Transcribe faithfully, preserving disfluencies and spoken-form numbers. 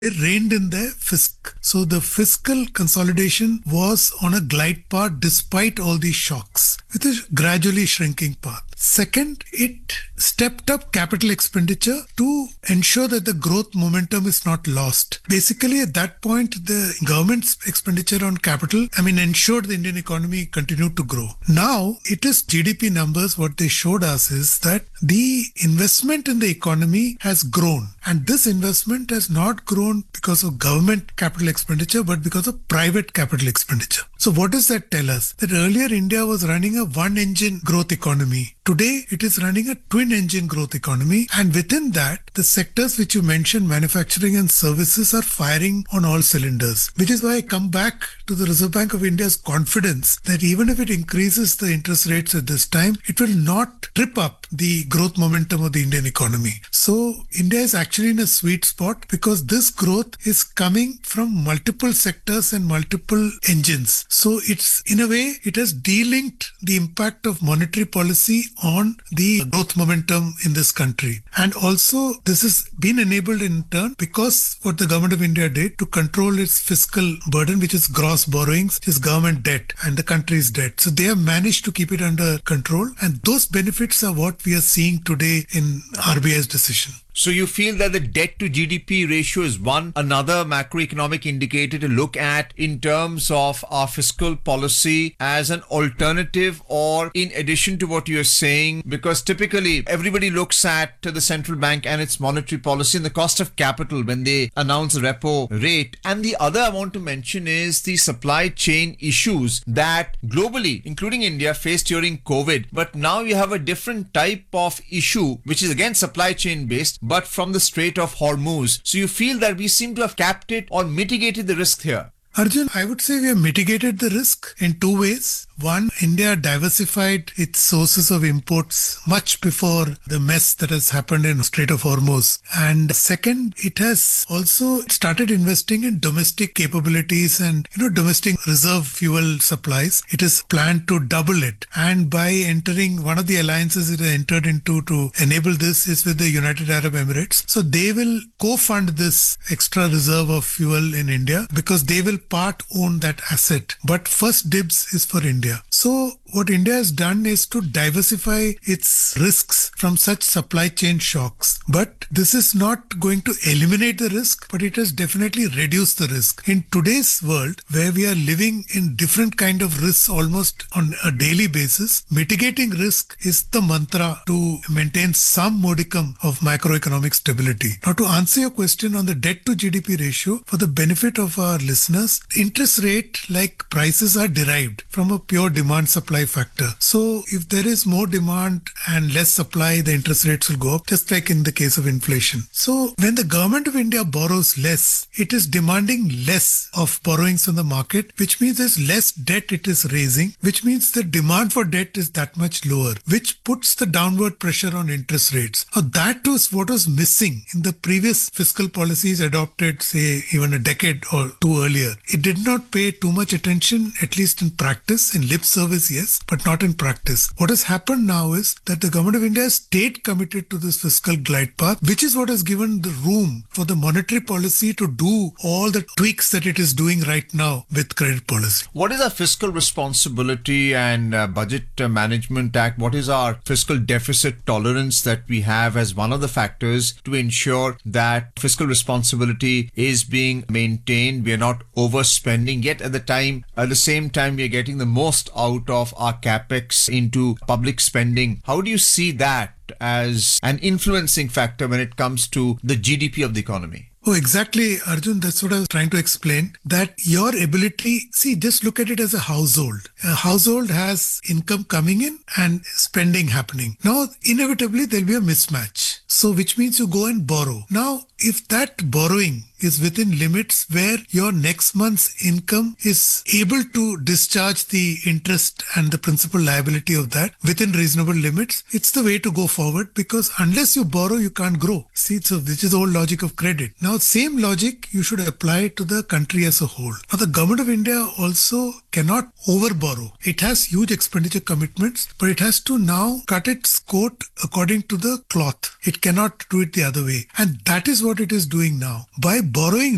It reined in the fisc. So the fiscal consolidation was on a glide path despite all these shocks, with a gradually shrinking path. Second, it stepped up capital expenditure to ensure that the growth momentum is not lost. Basically, at that point, the government's expenditure on capital, I mean, ensured the Indian economy continued to grow. Now, it is G D P numbers. What they showed us is that the investment in the economy has grown. And this investment has not grown because of government capital expenditure, but because of private capital expenditure. So what does that tell us? That earlier India was running a one-engine growth economy. Today, it is running a twin-engine growth economy. And within that, the sectors which you mentioned, manufacturing and services, are firing on all cylinders. Which is why I come back to the Reserve Bank of India's confidence that even if it increases the interest rates at this time, it will not trip up the growth momentum of the Indian economy. So India is actually in a sweet spot because this growth is coming from multiple sectors and multiple engines. So it's, in a way, it has delinked the impact of monetary policy on the growth momentum in this country. And also, this has been enabled in turn because what the government of India did to control its fiscal burden, which is gross borrowings, is government debt and the country's debt. So they have managed to keep it under control. And those benefits are what we are seeing today in R B I's decision. So you feel that the debt to G D P ratio is one another macroeconomic indicator to look at in terms of our fiscal policy as an alternative, or in addition to what you're saying, because typically everybody looks at the central bank and its monetary policy and the cost of capital when they announce the repo rate. And the other I want to mention is the supply chain issues that globally, including India, faced during COVID. But now you have a different type of issue, which is again supply chain based, but from the Strait of Hormuz. So you feel that we seem to have capped it or mitigated the risk here? Arjun, I would say we have mitigated the risk in two ways. One, India diversified its sources of imports much before the mess that has happened in Strait of Hormuz. And second, it has also started investing in domestic capabilities and, you know, domestic reserve fuel supplies. It is planned to double it. And by entering one of the alliances it has entered into to enable this is with the United Arab Emirates. So they will co-fund this extra reserve of fuel in India because they will part own that asset. But first dibs is for India. So what India has done is to diversify its risks from such supply chain shocks. But this is not going to eliminate the risk, but it has definitely reduced the risk. In today's world, where we are living in different kind of risks almost on a daily basis, mitigating risk is the mantra to maintain some modicum of macroeconomic stability. Now, to answer your question on the debt to G D P ratio, for the benefit of our listeners, interest rate like prices are derived from a pure demand supply factor. So if there is more demand and less supply, the interest rates will go up, just like in the case of inflation. So when the government of India borrows less, it is demanding less of borrowings from the market, which means there's less debt it is raising, which means the demand for debt is that much lower, which puts the downward pressure on interest rates. Now that was what was missing in the previous fiscal policies adopted, say, even a decade or two earlier. It did not pay too much attention, at least in practice. In lip service, yes, but not in practice. What has happened now is that the government of India has stayed committed to this fiscal glide path, which is what has given the room for the monetary policy to do all the tweaks that it is doing right now with credit policy. What is our Fiscal Responsibility and uh, Budget uh, Management Act? What is our fiscal deficit tolerance that we have as one of the factors to ensure that fiscal responsibility is being maintained? We are not overspending, yet at the time, at the same time, we are getting the most out of our capex into public spending. How do you see that as an influencing factor when it comes to the G D P of the economy? Oh, exactly, Arjun. That's what I was trying to explain. That your ability, see, just look at it as a household. A household has income coming in and spending happening. Now, inevitably, there'll be a mismatch. So, which means you go and borrow. Now, if that borrowing is within limits where your next month's income is able to discharge the interest and the principal liability of that within reasonable limits, it's the way to go forward, because unless you borrow, you can't grow. See, so this is the whole logic of credit. Now, same logic you should apply to the country as a whole. Now, the government of India also cannot over borrow. It has huge expenditure commitments, but it has to now cut its coat according to the cloth. It cannot do it the other way. And that is what it is doing now. By borrowing